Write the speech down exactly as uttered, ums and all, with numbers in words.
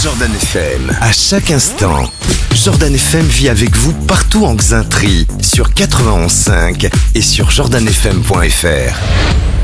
Jordan F M. À chaque instant, Jordan F M vit avec vous partout en Xaintrie, sur quatre-vingt-onze virgule cinq et sur jordan f m point f r.